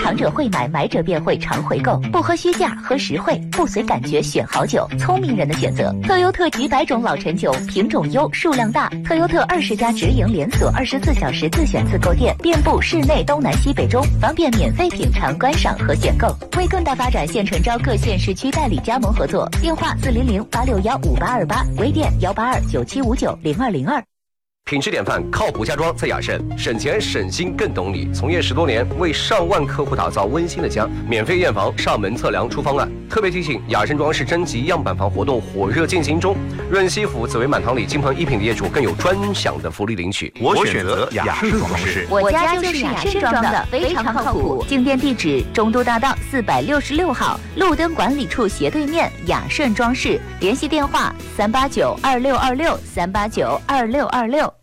藏者会买，买者便会常回购。不喝虚价，喝实惠，不随感觉选好酒，聪明人的选择。特优特几百种老陈酒，品种优，数量大。特优特20家直营连锁，24小时自选自购店，遍布市内东南西北中，方便免费品尝、观赏和选购。为更大发展，现诚招各县市区代理加盟合作，电话400-861-5828，微店182-9759-0202。 品质典范，靠谱家装在雅盛，省钱省心更懂你。从业10多年，为上万客户打造温馨的家，免费验房、上门测量、出方案。特别提醒，雅盛装饰征集样板房活动火热进行中，润西府、紫薇满堂里金鹏一品的业主更有专享的福利领取。 我选择雅盛装饰， 我家就是雅盛装的，非常靠谱。进店地址：中都大道466号，路灯管理处斜对面，雅盛装饰。联系电话：3892626，3892626。